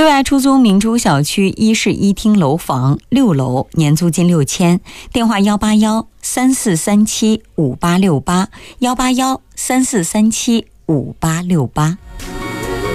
对外出租明珠小区一室一厅楼房6楼，年租金6000，电话181-3437-5868，181-3437-5868。